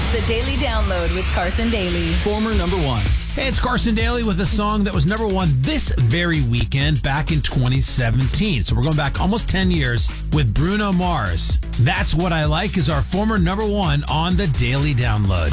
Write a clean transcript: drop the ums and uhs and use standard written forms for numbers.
The Daily Download with Carson Daly. Former number one. Hey, it's Carson Daly with a song that was number one this very weekend back in 2017. So we're going back almost 10 years with Bruno Mars. That's What I Like is our former number one on the Daily Download.